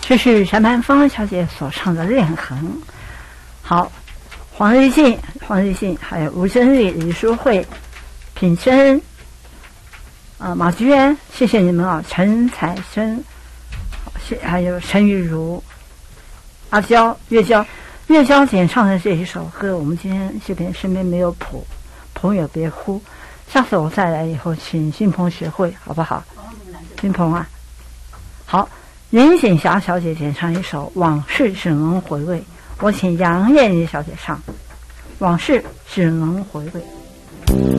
这是陈盘芳小姐所唱的《恋痕》。好，黄日进，还有吴珍玉、李淑慧、品珍、马菊安，谢谢你们啊！陈彩生，还有陈玉茹、阿娇、月娇姐唱的这一首歌，我们今天这边身边没有谱，朋友别哭，下次我再来以后，请新鹏学会好不好？新鹏啊，好。林锦霞小姐姐唱一首《往事只能回味》，我请杨艳妮小姐唱《往事只能回味》。